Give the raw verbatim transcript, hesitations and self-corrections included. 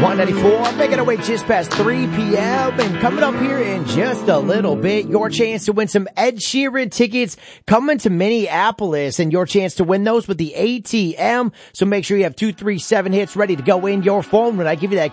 one ninety-four, making our way just past three p.m. And coming up here in just a little bit, your chance to win some Ed Sheeran tickets coming to Minneapolis, and your chance to win those with the A T M. So make sure you have two three seven hits ready to go in your phone when I give you that